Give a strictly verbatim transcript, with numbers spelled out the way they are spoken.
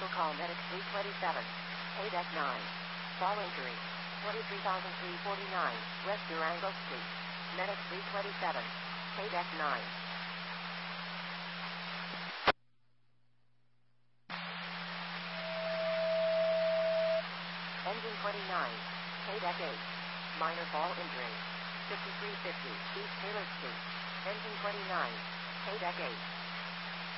Vehicle call medic three twenty-seven. K-Deck nine. Fall injury. twenty-three thousand three hundred forty-nine. West Durango Street. Medic three twenty-seven. K-Deck nine. Engine twenty-nine. K-Deck eight. Minor fall injury. fifty-three fifty East Taylor Street. Engine twenty-nine. K-Deck eight.